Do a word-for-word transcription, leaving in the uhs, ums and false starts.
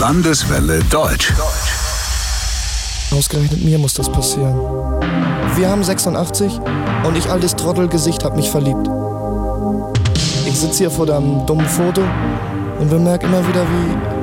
Landeswelle Deutsch. Ausgerechnet mir muss das passieren. Wir haben sechsundachtzig und ich, altes Trottelgesicht, hab mich verliebt. Ich sitze hier vor deinem dummen Foto und bemerke immer wieder, wie